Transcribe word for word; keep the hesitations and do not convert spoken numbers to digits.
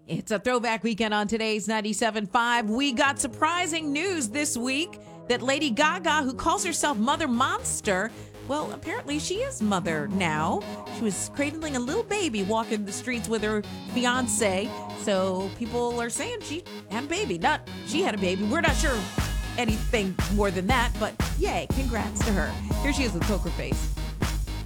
It's a throwback weekend on today's ninety-seven point five. We got surprising news this week that Lady Gaga, who calls herself Mother Monster, well, apparently she is mother now. She was cradling a little baby walking the streets with her fiance. So people are saying she had a baby. Not she had a baby. We're not sure anything more than that, but yay, congrats to her. Here she is with Poker Face.